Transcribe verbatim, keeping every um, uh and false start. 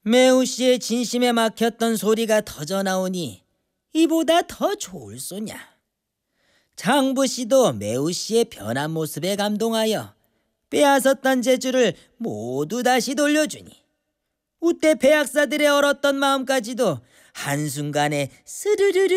매우 씨의 진심에 막혔던 소리가 터져 나오니 이보다 더 좋을 소냐. 장부 씨도 매우 씨의 변한 모습에 감동하여 빼앗았던 재주를 모두 다시 돌려주니 우때 배약사들의 얼었던 마음까지도 한순간에 스르르르